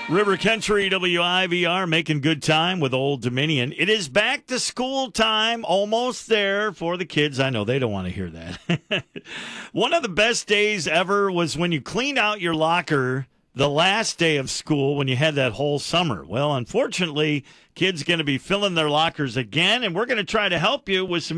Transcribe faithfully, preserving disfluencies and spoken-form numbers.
River Country W I V R making good time with Old Dominion. It is back to school time, almost there for the kids. I know they don't want to hear that. One of the best days ever was when you cleaned out your locker the last day of school when you had that whole summer. Well, unfortunately, kids going to be filling their lockers again, and we're going to try to help you with some